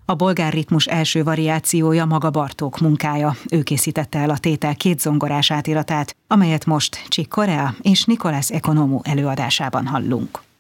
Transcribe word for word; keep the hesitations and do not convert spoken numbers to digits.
A bolgár ritmus első variációja maga Bartók munkája. Ő készítette el a tétel két zongorás átiratát, amelyet most Chick Corea és Nicolas Economou előadásában hallunk.